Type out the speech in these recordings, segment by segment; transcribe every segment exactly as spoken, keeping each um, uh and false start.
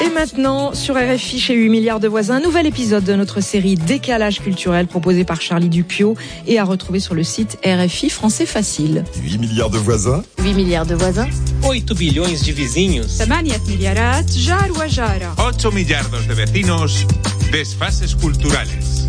Et maintenant, sur R F I, chez huit milliards de voisins, un nouvel épisode de notre série Décalage culturel proposé par Charlie Ducchio et à retrouver sur le site R F I Français Facile. huit milliards de voisins. huit milliards de voisins. oito bilhões de vizinhos. ثمانية مليارات جار وجارة. ocho millardos de vecinos. Desfases culturales.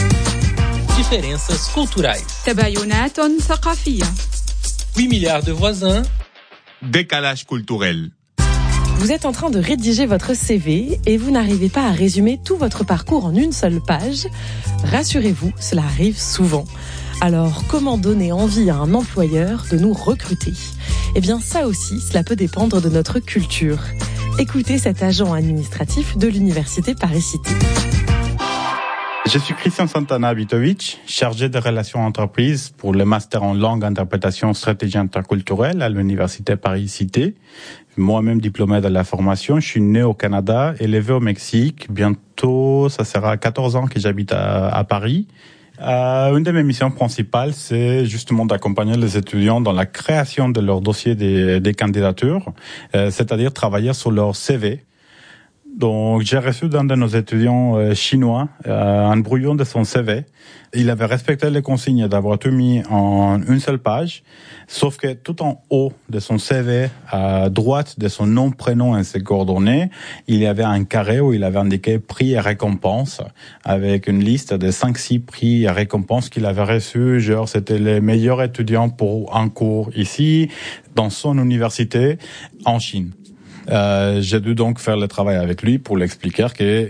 Diferenças culturais. تباينات ثقافية. huit milliards de voisins. Décalage culturel. Vous êtes en train de rédiger votre C V et vous n'arrivez pas à résumer tout votre parcours en une seule page. Rassurez-vous, cela arrive souvent. Alors, comment donner envie à un employeur de nous recruter ? Eh bien, ça aussi, cela peut dépendre de notre culture. Écoutez cet agent administratif de l'Université Paris-Cité. Je suis Christian Santana Vitovic, chargé de relations entreprises pour le master en langue, interprétation, stratégie interculturelle à l'Université Paris-Cité. Moi-même diplômé de la formation, je suis né au Canada, élevé au Mexique. Bientôt, ça sera quatorze ans que j'habite à, à Paris. Euh, une de mes missions principales, c'est justement d'accompagner les étudiants dans la création de leur dossier des, des candidatures, euh, c'est-à-dire travailler sur leur C V. Donc, j'ai reçu d'un de nos étudiants euh, chinois euh, un brouillon de son C V. Il avait respecté les consignes d'avoir tout mis en une seule page, sauf que tout en haut de son C V, à droite de son nom, prénom et ses coordonnées, il y avait un carré où il avait indiqué prix et récompenses, avec une liste de cinq six prix et récompenses qu'il avait reçus. Genre, c'était les meilleurs étudiants pour un cours ici, dans son université, en Chine. Euh, j'ai dû donc faire le travail avec lui pour l'expliquer que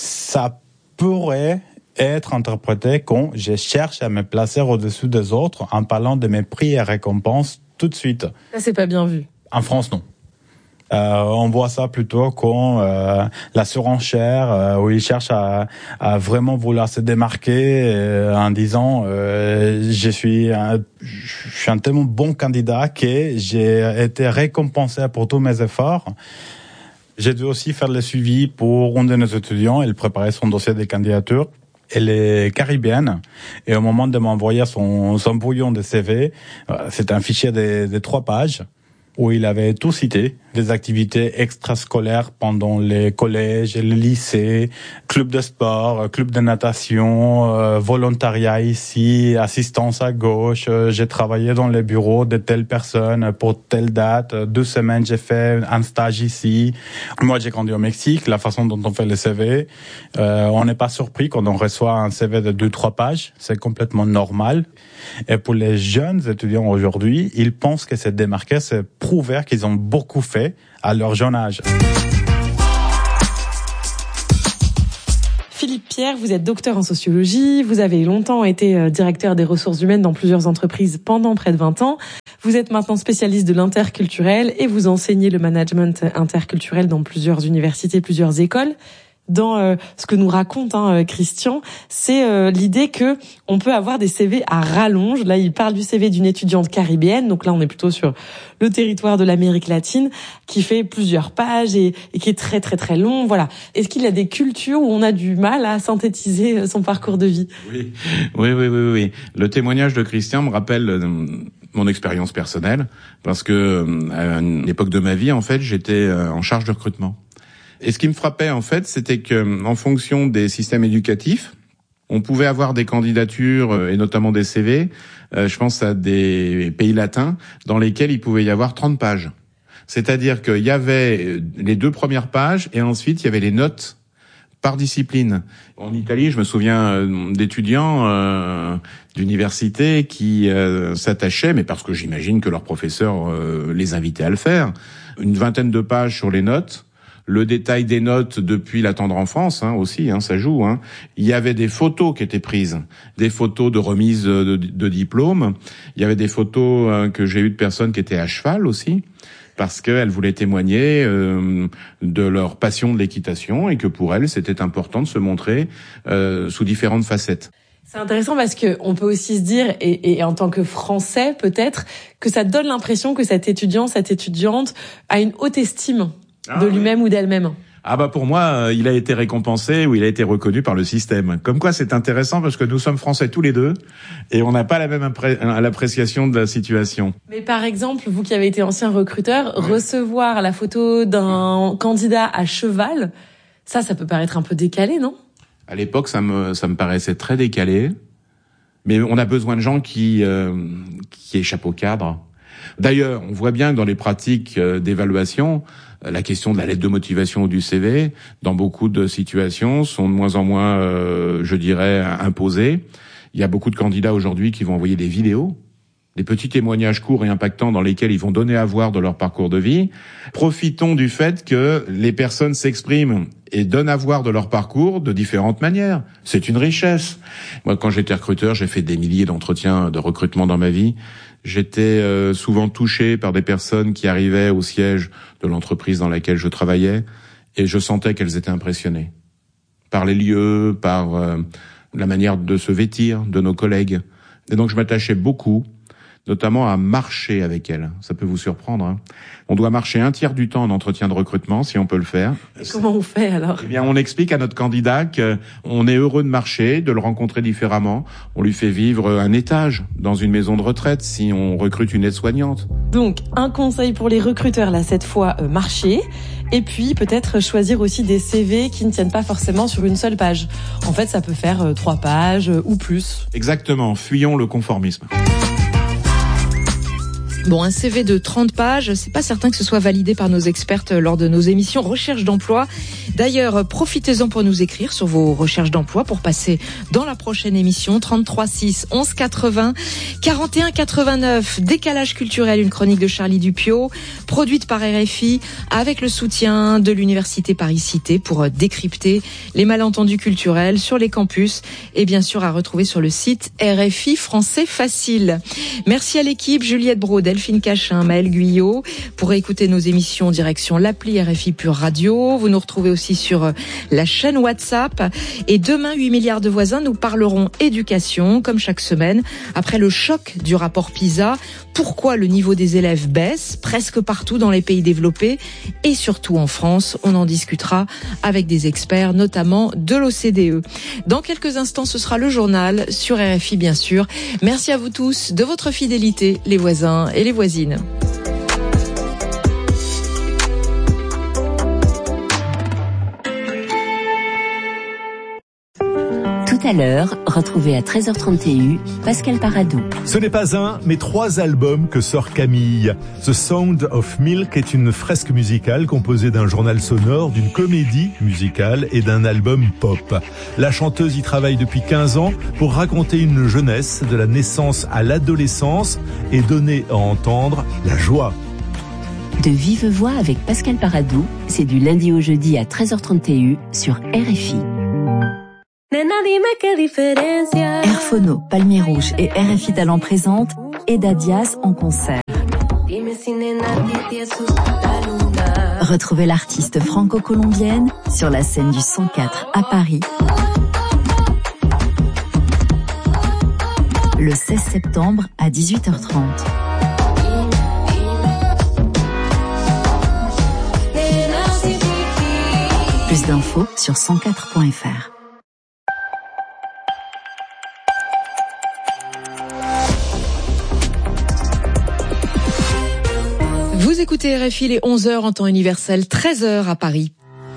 ça pourrait être interprété comme je cherche à me placer au-dessus des autres en parlant de mes prix et récompenses tout de suite. Ça, c'est pas bien vu. En France, non. Euh, on voit ça plutôt comme euh, la surenchère euh, où ils cherchent à, à vraiment vouloir se démarquer euh, en disant euh, je suis un, je suis un tellement bon candidat que j'ai été récompensé pour tous mes efforts. J'ai dû aussi faire le suivi pour un de nos étudiants. Elle préparait son dossier de candidature. Elle est caribéenne et au moment de m'envoyer son, son brouillon de C V, c'est un fichier de, de trois pages où il avait tout cité, des activités extrascolaires pendant les collèges et les lycées, club de sport, club de natation, euh, volontariat ici, assistance à gauche, euh, j'ai travaillé dans les bureaux de telle personne pour telle date, deux semaines j'ai fait un stage ici. Moi j'ai grandi au Mexique, la façon dont on fait les C V, euh, on n'est pas surpris quand on reçoit un C V de deux trois pages, c'est complètement normal. Et pour les jeunes étudiants aujourd'hui, ils pensent que c'est démarqué, c'est prouver qu'ils ont beaucoup fait à leur jeune âge. Philippe Pierre, vous êtes docteur en sociologie, vous avez longtemps été directeur des ressources humaines dans plusieurs entreprises pendant près de vingt ans. Vous êtes maintenant spécialiste de l'interculturel et vous enseignez le management interculturel dans plusieurs universités, plusieurs écoles. Dans euh, ce que nous raconte hein, Christian, c'est euh, l'idée que on peut avoir des C V à rallonge. Là, il parle du C V d'une étudiante caribéenne, donc là, on est plutôt sur le territoire de l'Amérique latine, qui fait plusieurs pages et, et qui est très très très long. Voilà. Est-ce qu'il y a des cultures où on a du mal à synthétiser son parcours de vie ? Oui, oui, oui, oui, oui. Le témoignage de Christian me rappelle euh, mon expérience personnelle, parce que à une époque de ma vie, en fait, j'étais euh, en charge de recrutement. Et ce qui me frappait, en fait, c'était que, en fonction des systèmes éducatifs, on pouvait avoir des candidatures, et notamment des C V, euh, je pense à des pays latins, dans lesquels il pouvait y avoir trente pages. C'est-à-dire qu'il y avait les deux premières pages, et ensuite il y avait les notes par discipline. En Italie, je me souviens d'étudiants euh, d'université qui euh, s'attachaient, mais parce que j'imagine que leurs professeurs euh, les invitaient à le faire, une vingtaine de pages sur les notes. Le détail des notes depuis la tendre enfance hein, aussi, hein, ça joue. Hein. Il y avait des photos qui étaient prises, des photos de remise de, de diplômes. Il y avait des photos euh, que j'ai eues de personnes qui étaient à cheval aussi, parce qu'elles voulaient témoigner euh, de leur passion de l'équitation et que pour elles, c'était important de se montrer euh, sous différentes facettes. C'est intéressant parce que on peut aussi se dire, et, et en tant que Français peut-être, que ça donne l'impression que cet étudiant, cette étudiante a une haute estime. Ah, de lui-même oui. ou d'elle-même. Ah bah pour moi, euh, il a été récompensé ou il a été reconnu par le système. Comme quoi, c'est intéressant parce que nous sommes français tous les deux et on n'a pas la même impré- l'appréciation de la situation. Mais par exemple, vous qui avez été ancien recruteur, ouais. recevoir la photo d'un candidat à cheval, ça, ça peut paraître un peu décalé, non ? À l'époque, ça me ça me paraissait très décalé, mais on a besoin de gens qui euh, qui échappent au cadre. D'ailleurs, on voit bien que dans les pratiques d'évaluation, la question de la lettre de motivation ou du C V, dans beaucoup de situations, sont de moins en moins, euh, je dirais, imposées. Il y a beaucoup de candidats aujourd'hui qui vont envoyer des vidéos, des petits témoignages courts et impactants dans lesquels ils vont donner à voir de leur parcours de vie. Profitons du fait que les personnes s'expriment et donnent à voir de leur parcours de différentes manières. C'est une richesse. Moi, quand j'étais recruteur, j'ai fait des milliers d'entretiens de recrutement dans ma vie. J'étais euh, souvent touché par des personnes qui arrivaient au siège de l'entreprise dans laquelle je travaillais et je sentais qu'elles étaient impressionnées par les lieux, par euh, la manière de se vêtir de nos collègues. Et donc je m'attachais beaucoup, notamment à marcher avec elles. Ça peut vous surprendre, hein. On doit marcher un tiers du temps en entretien de recrutement, si on peut le faire. Et comment on fait alors ? Eh bien, on explique à notre candidat qu'on est heureux de marcher, de le rencontrer différemment. On lui fait vivre un étage dans une maison de retraite si on recrute une aide-soignante. Donc, un conseil pour les recruteurs, là, cette fois, euh, marcher. Et puis, peut-être choisir aussi des C V qui ne tiennent pas forcément sur une seule page. En fait, ça peut faire euh, trois pages euh, ou plus. Exactement. Fuyons le conformisme. Bon, un C V de trente pages, c'est pas certain que ce soit validé par nos expertes lors de nos émissions recherche d'emploi. D'ailleurs, profitez-en pour nous écrire sur vos recherches d'emploi pour passer dans la prochaine émission. trente-trois six onze quatre-vingts quarante et un quatre-vingt-neuf. Décalage culturel, une chronique de Charlie Dupiot, produite par R F I avec le soutien de l'Université Paris-Cité pour décrypter les malentendus culturels sur les campus et bien sûr à retrouver sur le site R F I Français Facile. Merci à l'équipe, Juliette Braud, Delphine Cachin, Maëlle Guyot. Pour écouter nos émissions, direction l'appli R F I Pure Radio. Vous nous retrouvez aussi sur la chaîne WhatsApp. Et demain, huit milliards de voisins, nous parlerons éducation, comme chaque semaine. Après le choc du rapport PISA, pourquoi le niveau des élèves baisse presque partout dans les pays développés et surtout en France. On en discutera avec des experts, notamment de l'O C D E. Dans quelques instants, ce sera le journal sur R F I, bien sûr. Merci à vous tous de votre fidélité, les voisins et les voisines. Tout à l'heure, retrouvez à treize heures trente et un Pascal Paradou. Ce n'est pas un, mais trois albums que sort Camille. The Sound of Milk est une fresque musicale composée d'un journal sonore, d'une comédie musicale et d'un album pop. La chanteuse y travaille depuis quinze ans pour raconter une jeunesse de la naissance à l'adolescence et donner à entendre la joie. De vive voix avec Pascal Paradou, c'est du lundi au jeudi à treize heures trente et un sur R F I. Airphono, Palmier Rouge et R F I Talent présentent Eda Diaz en concert. Retrouvez l'artiste franco-colombienne sur la scène du cent quatre à Paris le seize septembre à dix-huit heures trente. Plus d'infos sur cent quatre point f r. Vous écoutez R F I, les onze heures en temps universel, treize heures à Paris.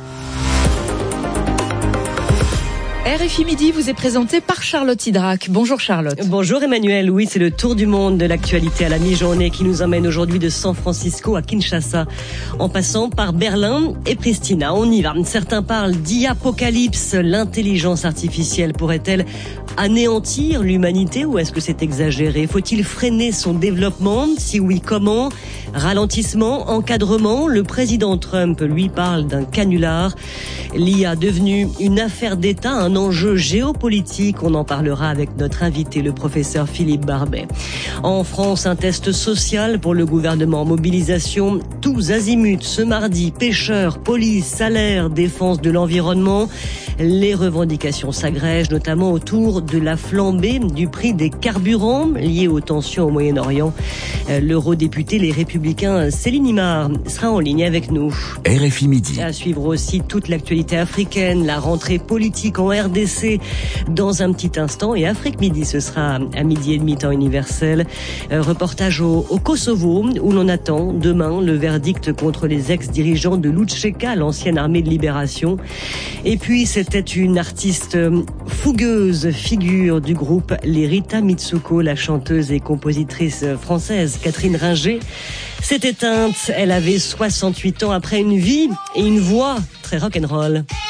R F I Midi vous est présenté par Charlotte Hydrac. Bonjour Charlotte. Bonjour Emmanuel. Oui, c'est le tour du monde de l'actualité à la mi-journée qui nous emmène aujourd'hui de San Francisco à Kinshasa, en passant par Berlin et Pristina. On y va. Certains parlent d'e-apocalypse. L'intelligence artificielle pourrait-elle anéantir l'humanité ou est-ce que c'est exagéré? Faut-il freiner son développement? Si oui, comment? Ralentissement, encadrement. Le président Trump, lui, parle d'un canular. L'I A devenue une affaire d'État, un enjeux géopolitiques. On en parlera avec notre invité, le professeur Philippe Barbet. En France, un test social pour le gouvernement en mobilisation. Tous azimuts ce mardi, pêcheurs, police, salaire, défense de l'environnement. Les revendications s'agrègent, notamment autour de la flambée du prix des carburants liés aux tensions au Moyen-Orient. L'eurodéputé Les Républicains Céline Imar sera en ligne avec nous. R F I Midi. À suivre aussi toute l'actualité africaine, la rentrée politique en R D C dans un petit instant. Et Afrique Midi, ce sera à midi et demi temps universel. Reportage au, au Kosovo, où l'on attend demain le verdict contre les ex-dirigeants de l'U C K, l'ancienne armée de libération. Et puis, c'était une artiste fougueuse, figure du groupe Les Rita Mitsuko, la chanteuse et compositrice française Catherine Ringer s'est éteinte. Elle avait soixante-huit ans après une vie et une voix très rock'n'roll.